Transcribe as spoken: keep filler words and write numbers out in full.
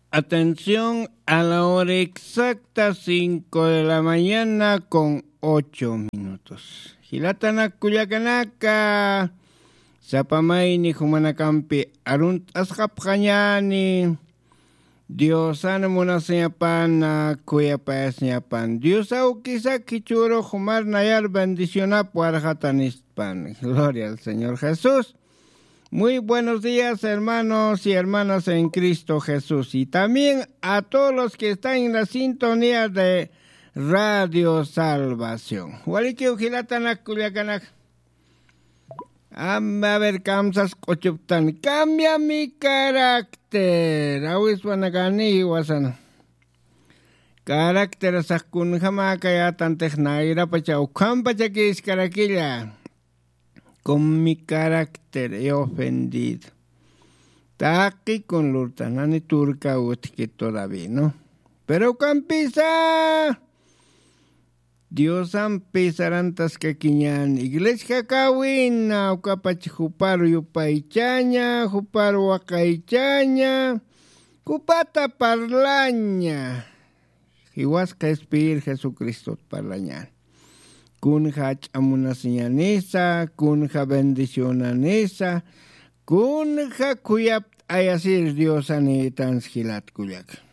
Atención, a la hora exacta, cinco de la mañana con ocho minutos. Hilatana Cuyacanaka, Zapamaini Humanakampi, Arunt Ascapcañani, Dios anamuna señapana, Cuyapaya señapan. Dios au quizá kichuro Humar Nayar bendiciona Puarjatanispan. Gloria al Señor Jesús. Muy buenos días, hermanos y hermanas en Cristo Jesús, y también a todos los que están en la sintonía de Radio Salvación. A ver, kamsas kochuptan. Cambia mi carácter. Awis wanagani wasan. Carácter sakun jamaka ya tantejna ira pacha ukam pacha que es caraquilla. Con mi carácter he ofendido. Taki con lurtanani turca utki todavía, ¿no? Pero campisa. Dios ampisarantas que quiñan. Iglesia kawina. Ukapachi juparu yupaichaña. Juparu wakaichaña. Kupata parlaña. Iguasca espir Jesucristo parlaña. Kunja chamunasinyanisa, kunja bendicionanisa, kunja kuyap ayasir Dios anitan skilat kuyak.